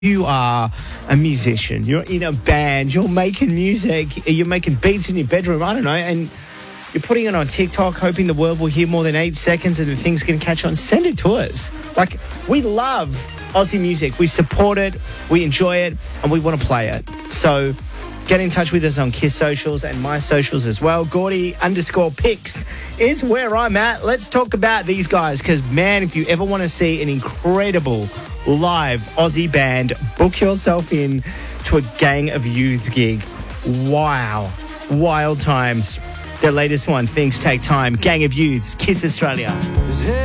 you are a musician, you're in a band, you're making music, you're making beats in your bedroom, I don't know, and you're putting it on TikTok, hoping the world will hear more than 8 seconds and then things can catch on, send it to us. Like, we love Aussie music. We support it, we enjoy it, and we want to play it. So get in touch with us on Kiss socials and my socials as well. Gordy_Picks is where I'm at. Let's talk about these guys because, man, if you ever want to see an incredible live Aussie band, book yourself in to a Gang of Youths gig. Wow. Wild times. Their latest one, Things Take Time. Gang of Youths, Kiss Australia.